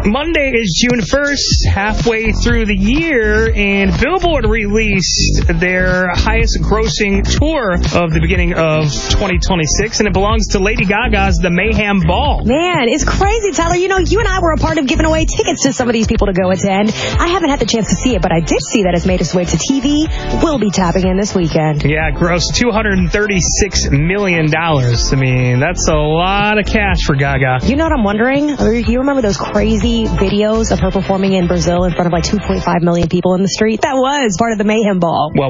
Monday is June 1st, halfway through the year, and Billboard released their highest grossing tour of the beginning of 2026, and it belongs to Lady Gaga's The Mayhem Ball. Man, it's crazy, Tyler. You know, you and I were a part of giving away tickets to some of these people to go attend. I haven't had the chance to see it, but I did see that it's made its way to TV. We'll be tapping in this weekend. Yeah, gross $236 million. I mean, that's a lot of cash for Gaga. You know what I'm wondering? You remember those crazy videos of her performing in Brazil in front of like 2.5 million people in the street? That was part of the Mayhem Ball. Well,